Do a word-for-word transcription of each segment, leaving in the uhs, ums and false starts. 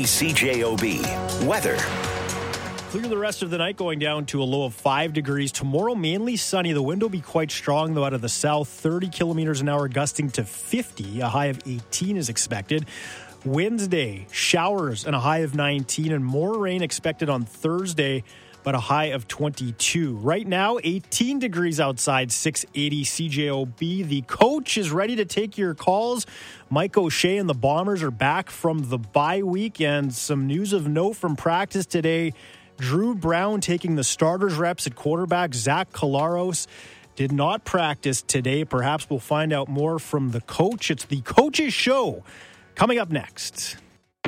C J O B. Weather. Clear the rest of the night, going down to a low of five degrees. Tomorrow, mainly sunny. The wind will be quite strong, though, out of the south. thirty kilometers an hour, gusting to fifty. A high of eighteen is expected. Wednesday, showers and a high of nineteen, and more rain expected on Thursday, but a high of twenty-two. Right now, eighteen degrees outside, six eighty C J O B. The coach is ready to take your calls. Mike O'Shea and the Bombers are back from the bye week, and some news of note from practice today. Drew Brown taking the starters reps at quarterback. Zach Collaros did not practice today. Perhaps we'll find out more from the coach. It's the Coach's Show coming up next.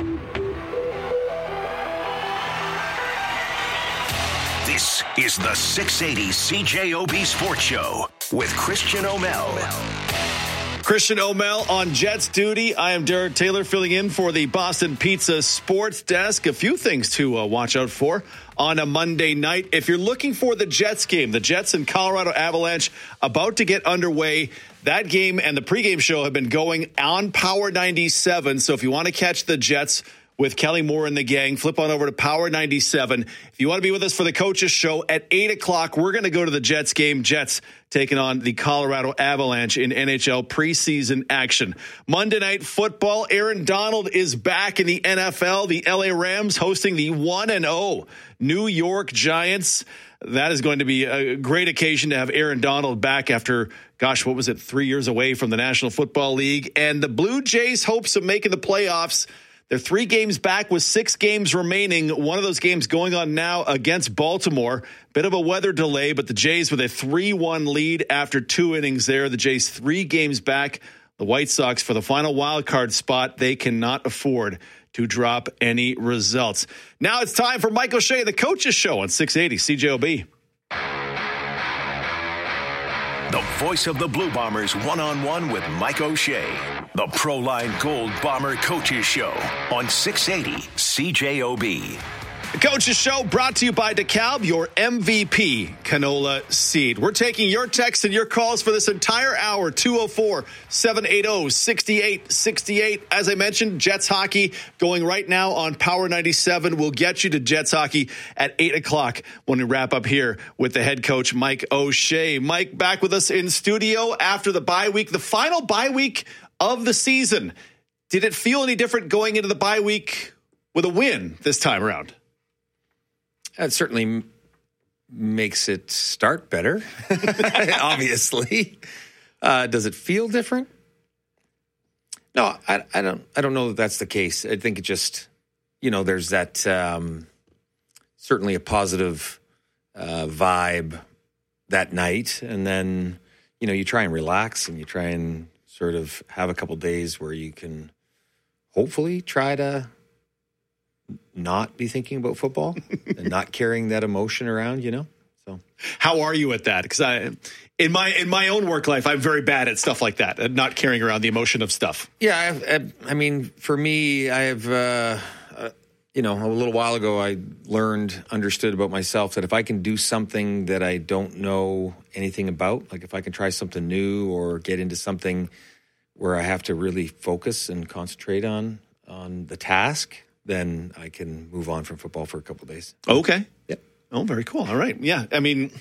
This is the six eighty C J O B Sports Show with Christian O'Mel. Christian O'Mel on Jets duty. I am Derek Taylor filling in for the Boston Pizza Sports Desk. A few things to uh, watch out for on a Monday night. If you're looking for the Jets game, the Jets and Colorado Avalanche about to get underway. That game and the pregame show have been going on Power ninety-seven. So if you want to catch the Jets with Kelly Moore and the gang, flip on over to Power ninety-seven. If you want to be with us for the Coach's Show at eight o'clock, we're going to go to the Jets game. Jets taking on the Colorado Avalanche in N H L preseason action. Monday Night Football, Aaron Donald is back in the N F L. The L A Rams hosting the one and oh New York Giants. That is going to be a great occasion to have Aaron Donald back after, gosh, what was it, three years away from the National Football League. And the Blue Jays' hopes of making the playoffs. They're three games back with six games remaining. One of those games going on now against Baltimore. Bit of a weather delay, but the Jays with a three one lead after two innings there. The Jays three games back. The White Sox for the final wild card spot. They cannot afford to drop any results. Now it's time for Mike O'Shea, the Coach's Show on six eighty C J O B. The voice of the Blue Bombers one-on-one with Mike O'Shea. The ProLine Gold Bomber Coaches Show on six eighty C J O B. The Coach's Show brought to you by DeKalb, your M V P canola seed. We're taking your texts and your calls for this entire hour, two oh four, seven eighty, six eight six eight. As I mentioned, Jets hockey going right now on Power ninety-seven. We'll get you to Jets hockey at eight o'clock when we wrap up here with the head coach, Mike O'Shea. Mike, back with us in studio after the bye week, the final bye week of the season. Did it feel any different going into the bye week with a win this time around? It certainly makes it start better, obviously. Uh, does it feel different? No, I, I don't. I don't know that that's the case. I think it just, you know, there's that um, certainly a positive uh, vibe that night, and then you know you try and relax and you try and sort of have a couple days where you can hopefully try to not be thinking about football and not carrying that emotion around, you know? So how are you at that? Because I, in my, in my own work life, I'm very bad at stuff like that and not carrying around the emotion of stuff. Yeah. I, I, I mean, for me, I have, uh, uh, you know, a little while ago, I learned, understood about myself that if I can do something that I don't know anything about, like if I can try something new or get into something where I have to really focus and concentrate on, on the task, then I can move on from football for a couple of days. Okay. Yep. Oh, very cool. All right. Yeah. I mean,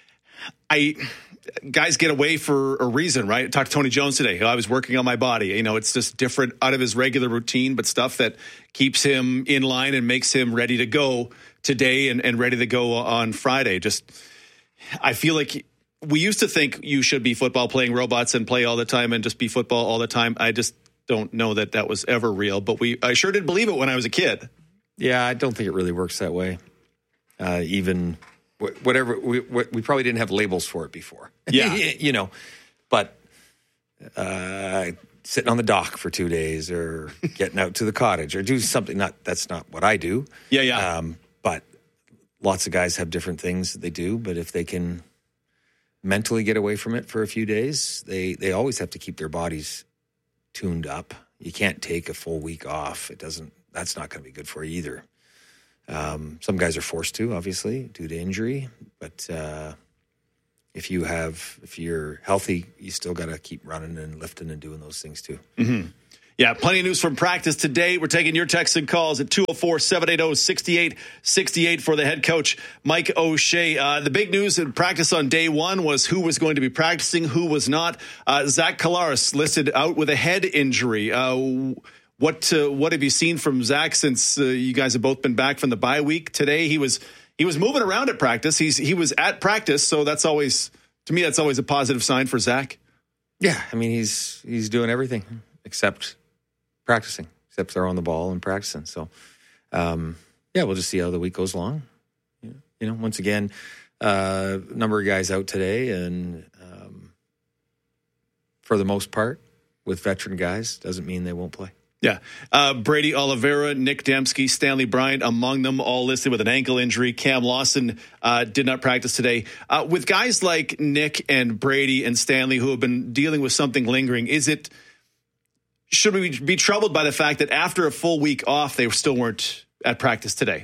I guys get away for a reason, right? I talked to Tony Jones today. I was working on my body. You know, it's just different out of his regular routine, but stuff that keeps him in line and makes him ready to go today and, and ready to go on Friday. Just, I feel like we used to think you should be football playing robots and play all the time and just be football all the time. I just don't know that that was ever real, but we I sure did believe it when I was a kid. Yeah, I don't think it really works that way. Uh, even whatever we we probably didn't have labels for it before. Yeah, you know, but uh, sitting on the dock for two days or getting out to the cottage or do something. Not that's not what I do. Yeah, yeah. Um, but lots of guys have different things that they do. But if they can mentally get away from it for a few days, they they always have to keep their bodies tuned up. You can't take a full week off. It doesn't, that's not going to be good for you either. Um, some guys are forced to, obviously, due to injury. But uh, if you have, if you're healthy, you still got to keep running and lifting and doing those things too. Mm-hmm. Yeah, plenty of news from practice today. We're taking your texts and calls at two oh four, seven eight oh, six eight six eight for the head coach, Mike O'Shea. Uh, the big news in practice on day one was who was going to be practicing, who was not. Uh, Zach Collaros listed out with a head injury. Uh, what uh, what have you seen from Zach since uh, you guys have both been back from the bye week? Today he was he was moving around at practice. He's he was at practice, so that's always, to me, that's always a positive sign for Zach. Yeah, I mean he's he's doing everything except practicing, except throwing the ball and practicing. So, um, yeah, we'll just see how the week goes along. You know, once again, a uh, number of guys out today, and um, for the most part, with veteran guys, doesn't mean they won't play. Yeah. Uh, Brady Oliveira, Nick Dembski, Stanley Bryant, among them, all listed with an ankle injury. Cam Lawson uh, did not practice today. Uh, with guys like Nick and Brady and Stanley who have been dealing with something lingering, is it... should we be troubled by the fact that after a full week off, they still weren't at practice today?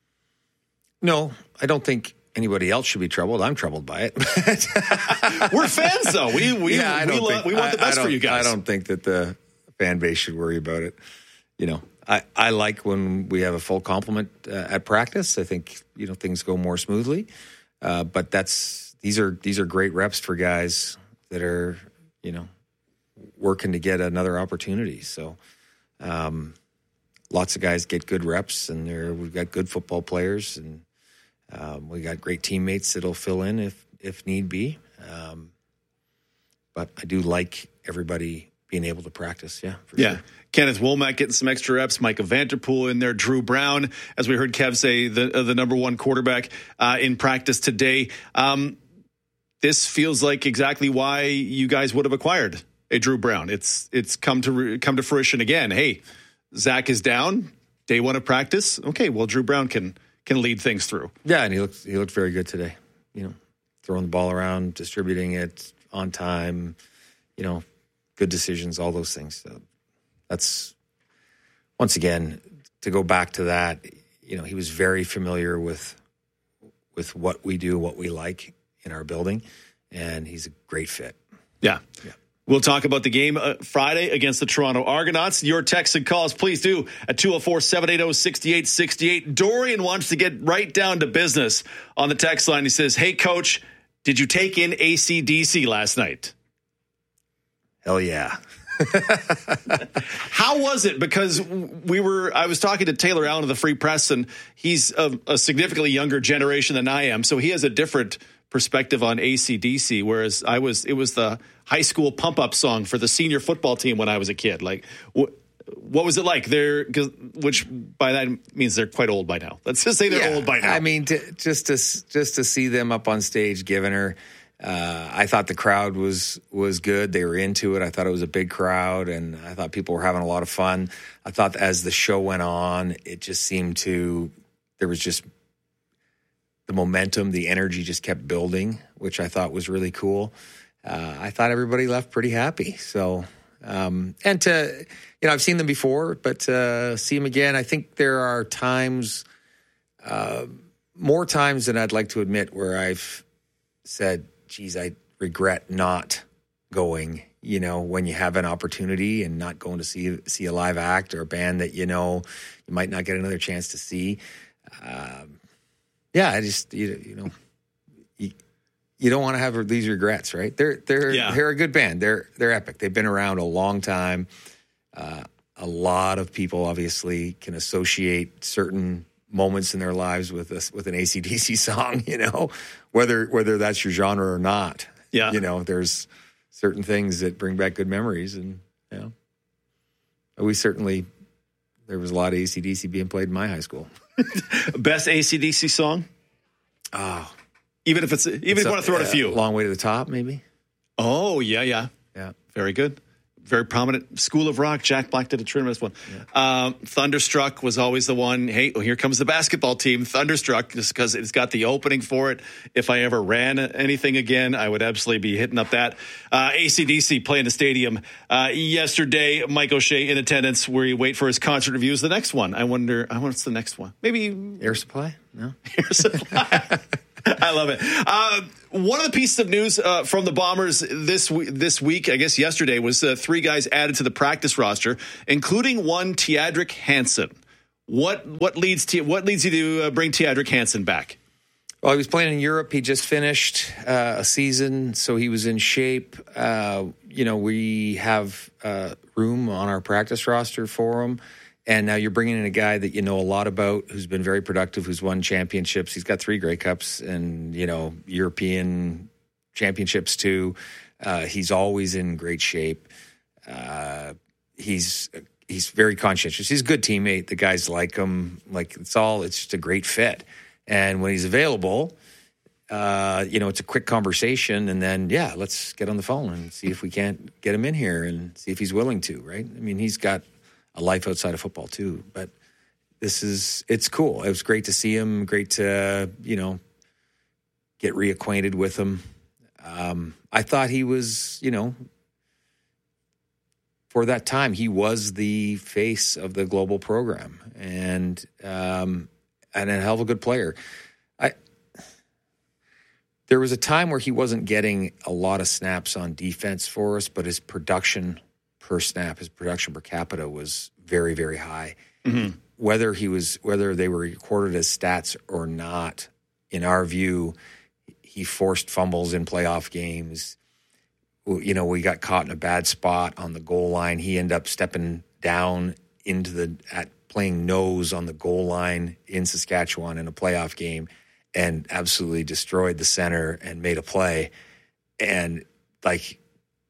No, I don't think anybody else should be troubled. I'm troubled by it. We're fans, though. We we yeah, I we, don't lo- think, we want the best I, I for you guys. I don't think that the fan base should worry about it. You know, I, I like when we have a full complement uh, at practice. I think, you know, things go more smoothly. Uh, but that's these are these are great reps for guys that are, you know, working to get another opportunity. So um, lots of guys get good reps, and they're, we've got good football players, and um, we got great teammates that'll fill in if, if need be. Um, but I do like everybody being able to practice. Yeah. For yeah. Sure. Kenneth Womack getting some extra reps, Micah Vanterpool in there, Drew Brown, as we heard Kev say, the, uh, the number one quarterback uh, in practice today. Um, this feels like exactly why you guys would have acquired a Drew Brown. It's it's come to re- come to fruition again. Hey, Zach is down. Day one of practice. Okay, well, Drew Brown can can lead things through. Yeah, and he looked he looked very good today. You know, throwing the ball around, distributing it on time. You know, good decisions, all those things. So that's, once again, to go back to that. You know, he was very familiar with with what we do, what we like in our building, and he's a great fit. Yeah. Yeah. We'll talk about the game uh, Friday against the Toronto Argonauts. Your texts and calls, please do, at two oh four, seven eight oh, six eight six eight. Dorian wants to get right down to business on the text line. He says, hey, Coach, did you take in A C D C last night? Hell yeah. How was it? Because we were, I was talking to Taylor Allen of the Free Press, and he's a, a significantly younger generation than I am, so he has a different perspective on A C D C, whereas I was, it was the high school pump up song for the senior football team when I was a kid. Like, wh- what was it like? They're, which by that means they're quite old by now. Let's just say they're yeah, old by now. I mean, to, just to just to see them up on stage giving her, uh, I thought the crowd was was good. They were into it. I thought it was a big crowd, and I thought people were having a lot of fun. I thought as the show went on, it just seemed to, there was just the momentum, the energy just kept building, which I thought was really cool. Uh, I thought everybody left pretty happy. So, um, and to, you know, I've seen them before, but uh, see them again. I think there are times, uh, more times than I'd like to admit, where I've said, geez, I regret not going, you know, when you have an opportunity and not going to see, see a live act or a band that, you know, you might not get another chance to see. Um, Yeah, I just you, you know you, you don't want to have these regrets, right? They're they're yeah. they're a good band. They're they're epic. They've been around a long time. Uh, a lot of people obviously can associate certain moments in their lives with this with an A C D C song. You know, whether whether that's your genre or not. Yeah, you know, there's certain things that bring back good memories, and you know, we certainly there was a lot of A C D C being played in my high school. Best A C D C song? Oh, even if it's even it's if you want to throw a, in a few. Long Way to the Top, maybe. Oh yeah, yeah, yeah. Very good. Very prominent. School of Rock. Jack Black did a tremendous one. Yeah. Um, Thunderstruck was always the one. Hey, well, here comes the basketball team. Thunderstruck, just because it's got the opening for it. If I ever ran anything again, I would absolutely be hitting up that. Uh, A C D C playing the stadium uh, yesterday. Mike O'Shea in attendance, where you wait for his concert reviews. The next one. I wonder. I wonder what's the next one. Maybe Air Supply. No. Air Supply. I love it. Uh, one of the pieces of news uh, from the Bombers this w- this week, I guess yesterday, was uh, three guys added to the practice roster, including one Teadric Hansen. What what leads to what leads you to uh, bring Teadric Hansen back? Well, he was playing in Europe. He just finished uh, a season, so he was in shape. Uh, you know, we have uh, room on our practice roster for him. And now you're bringing in a guy that you know a lot about, who's been very productive, who's won championships. He's got three Grey Cups and, you know, European championships too. Uh, he's always in great shape. Uh, he's he's very conscientious. He's a good teammate. The guys like him. Like, it's all, it's just a great fit. And when he's available, uh, you know, it's a quick conversation. And then, yeah, let's get on the phone and see if we can't get him in here and see if he's willing to, right? I mean, he's got a life outside of football too, but this is, it's cool. It was great to see him. Great to, you know, get reacquainted with him. Um, I thought he was, you know, for that time, he was the face of the global program and, um, and a hell of a good player. I, there was a time where he wasn't getting a lot of snaps on defense for us, but his production per snap, his production per capita was very, very high. Mm-hmm. Whether he was, whether they were recorded as stats or not, in our view, he forced fumbles in playoff games. You know, we got caught in a bad spot on the goal line. He ended up stepping down into the, at playing nose on the goal line in Saskatchewan in a playoff game and absolutely destroyed the center and made a play. And like,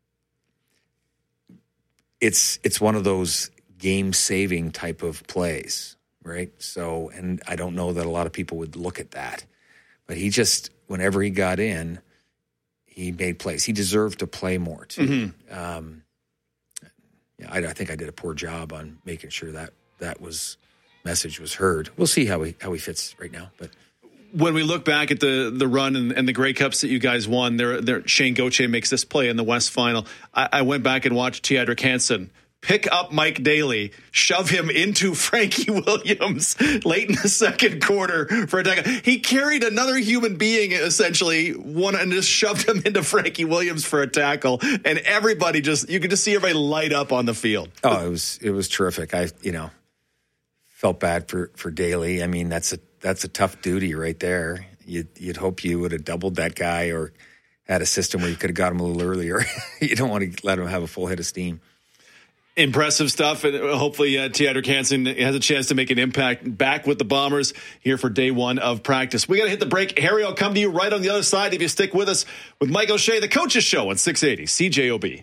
It's it's one of those game-saving type of plays, right? So, and I don't know that a lot of people would look at that. But he just, whenever he got in, he made plays. He deserved to play more, too. Mm-hmm. Um, yeah, I, I think I did a poor job on making sure that that was message was heard. We'll see how he how he fits right now, but... When we look back at the the run and, and the Grey Cups that you guys won, there, there Shane Gauthier makes this play in the West Final. I, I went back and watched Teadric Hansen pick up Mike Daly, shove him into Frankie Williams late in the second quarter for a tackle. He carried another human being, essentially, one and just shoved him into Frankie Williams for a tackle. And everybody just, you could just see everybody light up on the field. Oh, it was it was terrific. I, you know, felt bad for, for Daly. I mean, that's a That's a tough duty right there. You'd, you'd hope you would have doubled that guy or had a system where you could have got him a little earlier. You don't want to let him have a full head of steam. Impressive stuff, and hopefully uh, Teadric Hansen has a chance to make an impact back with the Bombers here for day one of practice. We got to hit the break. Harry, I'll come to you right on the other side if you stick with us with Mike O'Shea, the Coaches Show on six eighty C J O B.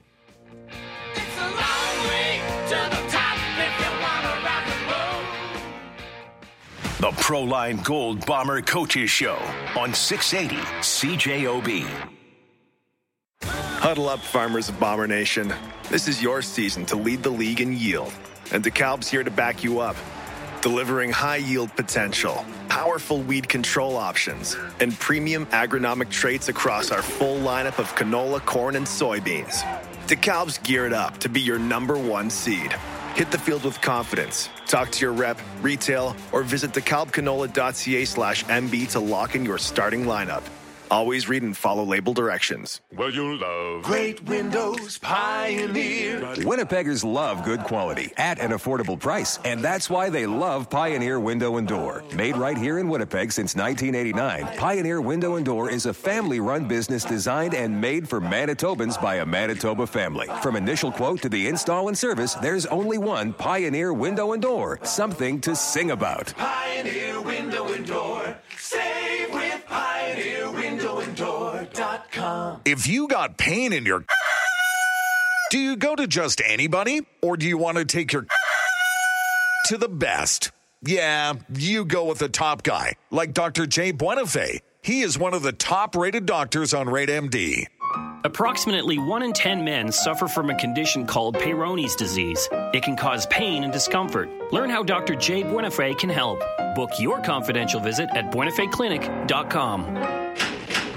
The Proline Gold Bomber Coaches Show on six eighty C J O B. Huddle up, farmers of Bomber Nation. This is your season to lead the league in yield. And DeKalb's here to back you up. Delivering high yield potential, powerful weed control options, and premium agronomic traits across our full lineup of canola, corn, and soybeans. DeKalb's geared up to be your number one seed. Hit the field with confidence. Talk to your rep, retail, or visit dekalbcanola.ca slash MB to lock in your starting lineup. Always read and follow label directions. Well, you love Great Windows Pioneer. Winnipeggers love good quality at an affordable price, and that's why they love Pioneer Window and Door. Made right here in Winnipeg since nineteen eighty-nine, Pioneer Window and Door is a family-run business designed and made for Manitobans by a Manitoba family. From initial quote to the install and service, there's only one Pioneer Window and Door. Something to sing about. Pioneer Window and Door. Save with Pioneer Window and Door dot com. If you got pain in your, do you go to just anybody, or do you want to take your to the best? Yeah, you go with the top guy, like Doctor Jay Buenafé. He is one of the top-rated doctors on Rate M D. Approximately one in ten men suffer from a condition called Peyronie's disease. It can cause pain and discomfort. Learn how Doctor Jay Buenafé can help. Book your confidential visit at buenafé clinic dot com.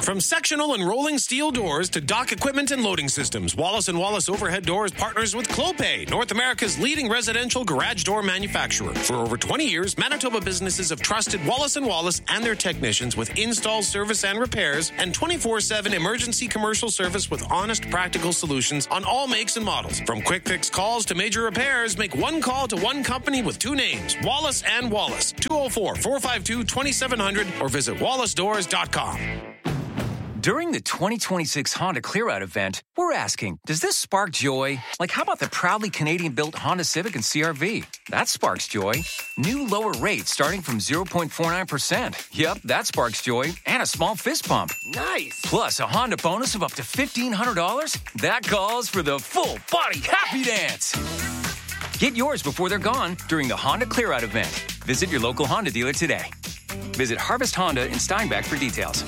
From sectional and rolling steel doors to dock equipment and loading systems, Wallace and Wallace Overhead Doors partners with Clopay, North America's leading residential garage door manufacturer. For over twenty years, Manitoba businesses have trusted Wallace and Wallace and their technicians with install, service, and repairs, and twenty-four seven emergency commercial service with honest, practical solutions on all makes and models. From quick fix calls to major repairs, make one call to one company with two names, Wallace and Wallace. two oh four, four five two, two seven zero zero or visit wallace doors dot com. During the twenty twenty-six Honda Clear-Out event, we're asking, does this spark joy? Like, how about the proudly Canadian-built Honda Civic and C R V? That sparks joy. New lower rates starting from zero point four nine percent. Yep, that sparks joy. And a small fist pump. Nice. Plus, a Honda bonus of up to fifteen hundred dollars. That calls for the full-body happy dance. Get yours before they're gone during the Honda Clear-Out event. Visit your local Honda dealer today. Visit Harvest Honda in Steinbach for details.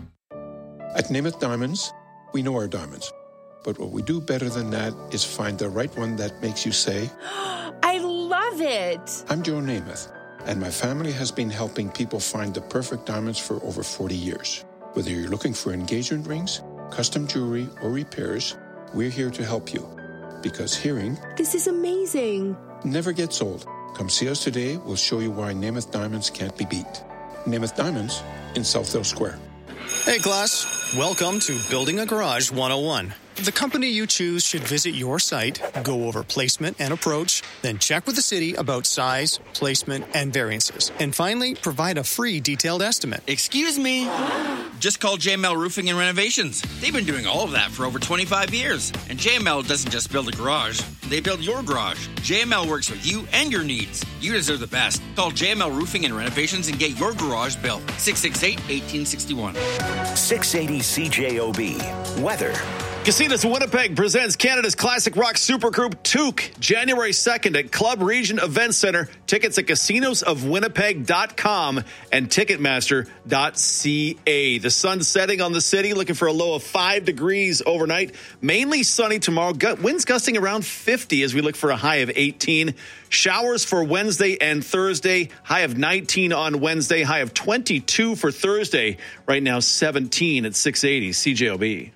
At Namath Diamonds, we know our diamonds. But what we do better than that is find the right one that makes you say, I love it. I'm Joe Namath, and my family has been helping people find the perfect diamonds for over forty years. Whether you're looking for engagement rings, custom jewelry, or repairs, we're here to help you. Because hearing, this is amazing, never gets old. Come see us today. We'll show you why Namath Diamonds can't be beat. Namath Diamonds in Southdale Square. Hey class, welcome to Building a Garage one oh one. The company you choose should visit your site, go over placement and approach, then check with the city about size, placement, and variances. And finally, provide a free detailed estimate. Excuse me. Just call J M L Roofing and Renovations. They've been doing all of that for over twenty-five years. And J M L doesn't just build a garage, they build your garage. J M L works with you and your needs. You deserve the best. Call J M L Roofing and Renovations and get your garage built. six six eight, one eight six one. six eighty C J O B. Weather. Casinos Winnipeg presents Canada's classic rock supergroup Toque, January second at Club Region Event Center. Tickets at casinos of winnipeg dot com and ticketmaster dot c a. The sun's setting on the city, looking for a low of five degrees overnight. Mainly sunny tomorrow. Winds gusting around fifty as we look for a high of eighteen. Showers for Wednesday and Thursday. High of nineteen on Wednesday. High of twenty-two for Thursday. Right now seventeen at six eighty C J O B.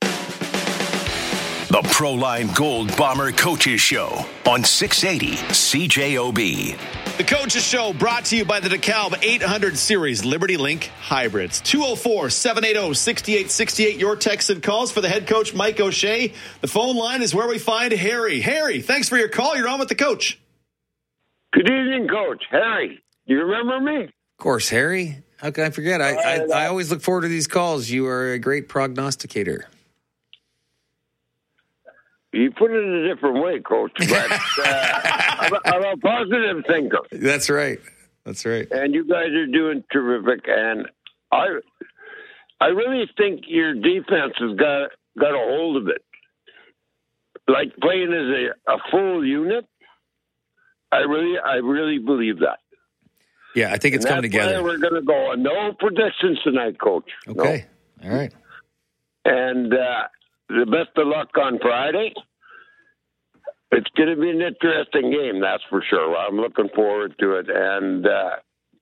The Proline Gold Bomber Coaches Show on six eighty C J O B. The Coaches Show brought to you by the DeKalb eight hundred Series Liberty Link Hybrids. two oh four, seven eight oh, six eight six eight. Your texts and calls for the head coach, Mike O'Shea. The phone line is where we find Harry. Harry, thanks for your call. You're on with the coach. Good evening, Coach. Harry, do you remember me? Of course, Harry. How can I forget? I, I, I always look forward to these calls. You are a great prognosticator. You put it in a different way, Coach, but uh, I'm, a, I'm a positive thinker. That's right. That's right. And you guys are doing terrific. And I, I really think your defense has got got a hold of it. Like playing as a, a full unit. I really, I really believe that. Yeah, I think it's and coming that's together. Why we're going to go on no predictions tonight, Coach. Okay. No. All right. And. Uh, The best of luck on Friday. It's going to be an interesting game, that's for sure. I'm looking forward to it. And uh,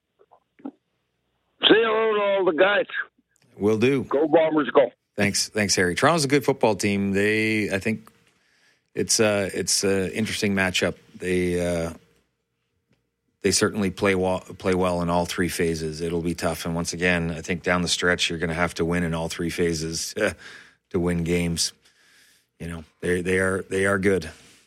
say hello to all the guys. Will do. Go Bombers, go. Thanks, thanks, Harry. Toronto's a good football team. They, I think, it's uh, it's an interesting matchup. They uh, they certainly play well, play well in all three phases. It'll be tough, and once again, I think down the stretch, you're going to have to win in all three phases. To win games, you know, they they are they are good.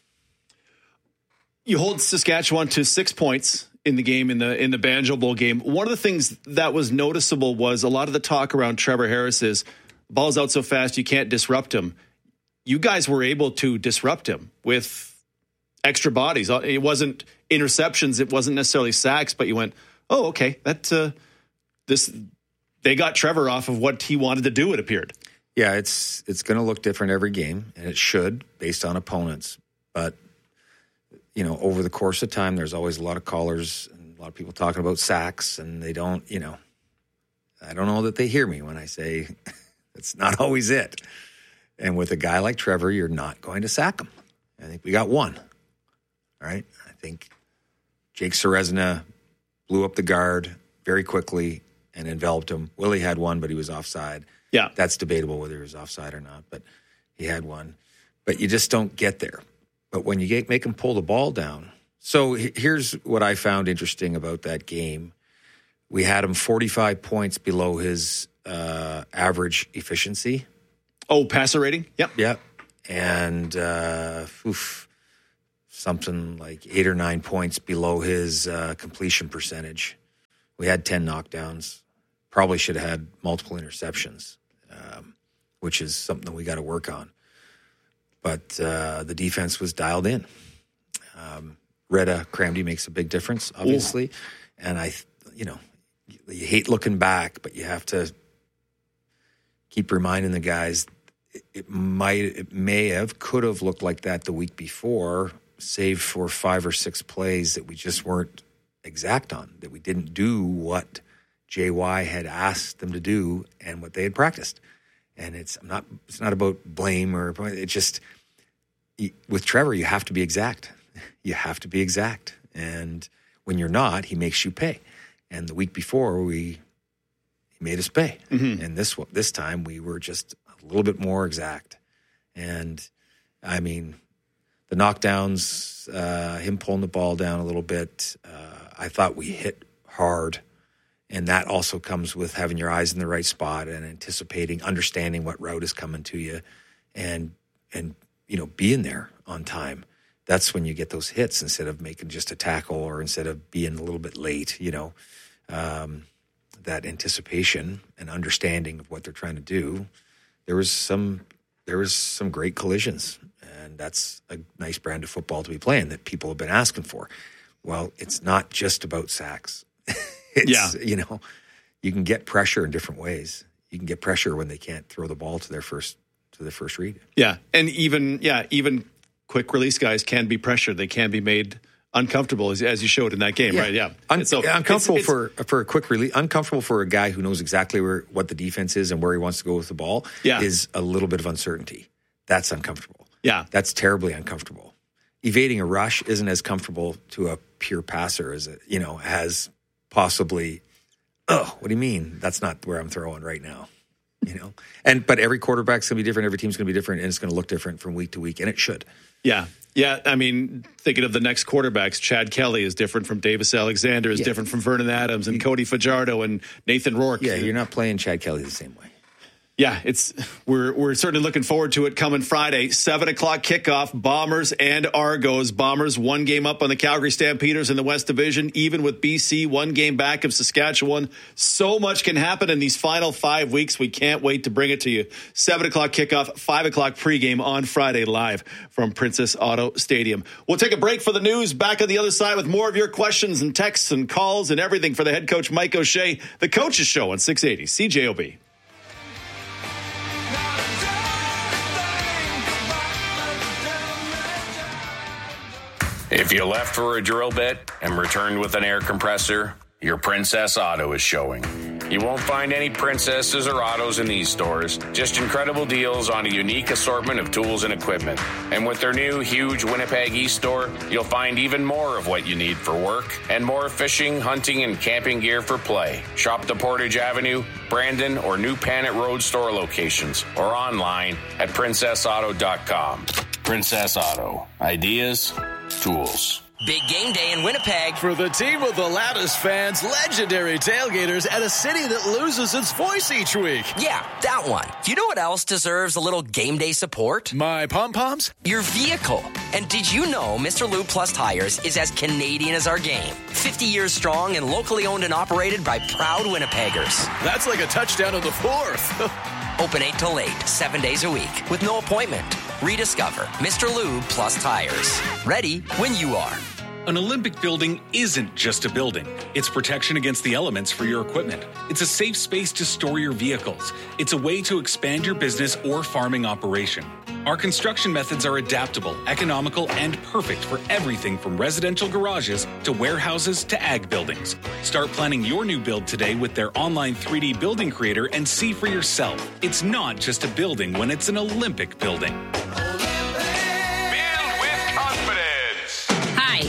You hold Saskatchewan to six points in the game in the in the Banjo Bowl game. One of the things that was noticeable was a lot of the talk around Trevor Harris is ball's out so fast you can't disrupt him. You guys were able to disrupt him with extra bodies. It wasn't interceptions, it wasn't necessarily sacks, but you went, oh, okay, that uh, this they got Trevor off of what he wanted to do. It appeared. Yeah, it's it's going to look different every game, and it should based on opponents. But, you know, over the course of time, there's always a lot of callers and a lot of people talking about sacks, and they don't, you know, I don't know that they hear me when I say it's not always it. And with a guy like Trevor, you're not going to sack him. I think we got one. All right? I think Jake Serezna blew up the guard very quickly and enveloped him. Willie had one, but he was offside. Yeah. That's debatable whether he was offside or not, but he had one. But you just don't get there. But when you get, make him pull the ball down. So here's what I found interesting about that game. We had him forty-five points below his uh, average efficiency. Oh, passer rating? Yep. Yep. And uh, oof, something like eight or nine points below his uh, completion percentage. We had ten knockdowns. Probably should have had multiple interceptions, um, which is something we got to work on. But uh, the defense was dialed in. Um, Reda Cramdy makes a big difference, obviously. Ooh. And I, you know, you hate looking back, but you have to keep reminding the guys it, it might, it may have, could have looked like that the week before, save for five or six plays that we just weren't exact on, that we didn't do what J Y had asked them to do and what they had practiced. And it's not, it's not about blame or it's just with Trevor, you have to be exact. You have to be exact. And when you're not, he makes you pay. And the week before we, he made us pay. Mm-hmm. And this, this time we were just a little bit more exact. And I mean, the knockdowns, uh, him pulling the ball down a little bit, uh, I thought we hit hard. And that also comes with having your eyes in the right spot and anticipating, understanding what route is coming to you and, and, you know, being there on time. That's when you get those hits instead of making just a tackle or instead of being a little bit late, you know, um, that anticipation and understanding of what they're trying to do. There was some, there was some great collisions, and that's a nice brand of football to be playing that people have been asking for. Well, it's not just about sacks. It's, yeah. You know, you can get pressure in different ways. You can get pressure when they can't throw the ball to their first to their first read. Yeah, and even yeah, even quick release guys can be pressured. They can be made uncomfortable, as, as you showed in that game, yeah. right? Yeah, Un- so uncomfortable it's, it's, for for a quick release. Uncomfortable for a guy who knows exactly where what the defense is and where he wants to go with the ball. Yeah. Is a little bit of uncertainty. That's uncomfortable. Yeah, that's terribly uncomfortable. Evading a rush isn't as comfortable to a pure passer as it you know as possibly. Oh, what do you mean? That's not where I'm throwing right now. You know, and but every quarterback's gonna be different. Every team's gonna be different, and it's gonna look different from week to week, and it should. Yeah, yeah. I mean, thinking of the next quarterbacks, Chad Kelly is different from Davis Alexander, is yeah. different from Vernon Adams and Cody Fajardo and Nathan Rourke. Yeah, you're not playing Chad Kelly the same way. Yeah, it's we're we're certainly looking forward to it coming Friday, seven o'clock kickoff. Bombers and Argos. Bombers one game up on the Calgary Stampeders in the West Division, even with B C one game back of Saskatchewan. So much can happen in these final five weeks. We can't wait to bring it to you. Seven o'clock kickoff, five o'clock pregame on Friday, live from Princess Auto Stadium. We'll take a break for the news. Back on the other side with more of your questions and texts and calls and everything for the head coach Mike O'Shea. The Coaches Show on six eighty C J O B. If you left for a drill bit and returned with an air compressor, your Princess Auto is showing. You won't find any Princesses or Autos in these stores, just incredible deals on a unique assortment of tools and equipment. And with their new huge Winnipeg East store, you'll find even more of what you need for work and more fishing, hunting, and camping gear for play. Shop the Portage Avenue, Brandon, or New Panet Road store locations or online at princess auto dot com. Princess Auto. Ideas, tools. Big game day in Winnipeg. For the team of the loudest fans, legendary tailgaters, and a city that loses its voice each week. Yeah, that one. You know what else deserves a little game day support? My pom-poms? Your vehicle. And did you know Mister Lube Plus Tires is as Canadian as our game? fifty years strong and locally owned and operated by proud Winnipeggers. That's like a touchdown on the fourth. Open eight till eight, seven days a week, with no appointment. Rediscover Mister Lube Plus Tires. Ready when you are. An Olympic building isn't just a building. It's protection against the elements for your equipment. It's a safe space to store your vehicles. It's a way to expand your business or farming operation. Our construction methods are adaptable, economical, and perfect for everything from residential garages to warehouses to ag buildings. Start planning your new build today with their online three D building creator and see for yourself. It's not just a building when it's an Olympic building.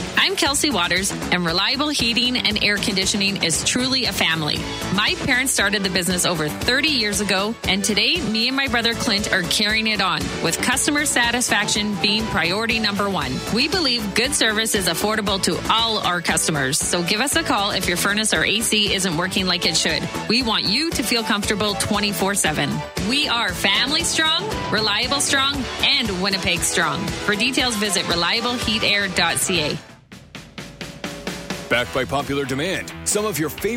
Kelsey Waters, and Reliable Heating and Air Conditioning is truly a family. My parents started the business over thirty years ago, and today, me and my brother Clint are carrying it on, with customer satisfaction being priority number one. We believe good service is affordable to all our customers, so give us a call if your furnace or A C isn't working like it should. We want you to feel comfortable twenty-four seven. We are family strong, reliable strong, and Winnipeg strong. For details, visit reliable heat air dot c a. Backed by popular demand, some of your favorite